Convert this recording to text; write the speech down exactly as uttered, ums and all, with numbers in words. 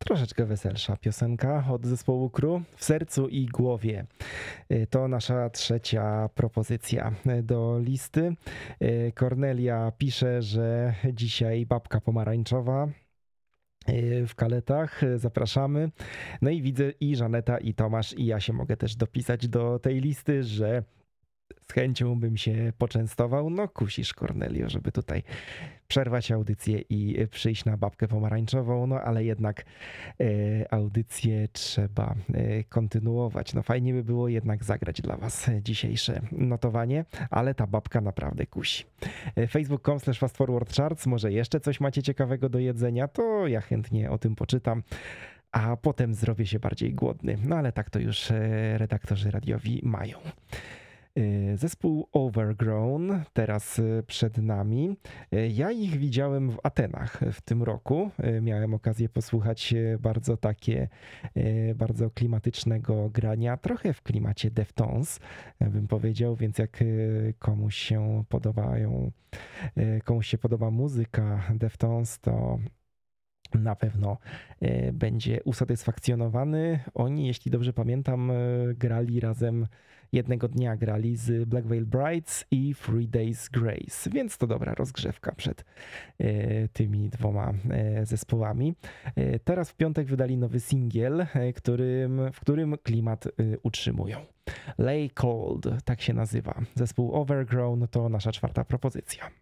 troszeczkę weselsza piosenka od zespołu Crew, W sercu i głowie. To nasza trzecia propozycja do listy. Kornelia pisze, że dzisiaj babka pomarańczowa w Kaletach. Zapraszamy. No i widzę i Żaneta, i Tomasz, i ja się mogę też dopisać do tej listy, że z chęcią bym się poczęstował. No kusisz, Kornelio, żeby tutaj przerwać audycję i przyjść na babkę pomarańczową, no ale jednak e, audycję trzeba e, kontynuować. No fajnie by było jednak zagrać dla was dzisiejsze notowanie, ale ta babka naprawdę kusi. facebook kropka com slash fast forward charts, może jeszcze coś macie ciekawego do jedzenia, to ja chętnie o tym poczytam, a potem zrobię się bardziej głodny. No ale tak to już redaktorzy radiowi mają. Zespół Overgrown teraz przed nami. Ja ich widziałem w Atenach w tym roku. Miałem okazję posłuchać bardzo takie, bardzo klimatycznego grania, trochę w klimacie Deftones, bym powiedział, więc jak komuś się podobają, komuś się podoba muzyka Deftones, to na pewno będzie usatysfakcjonowany. Oni, jeśli dobrze pamiętam, grali razem, jednego dnia grali z Black Veil Brides i Three Days Grace, więc to dobra rozgrzewka przed tymi dwoma zespołami. Teraz w piątek wydali nowy singiel, którym, w którym klimat utrzymują. Lay Cold, tak się nazywa. Zespół Overgrown to nasza czwarta propozycja.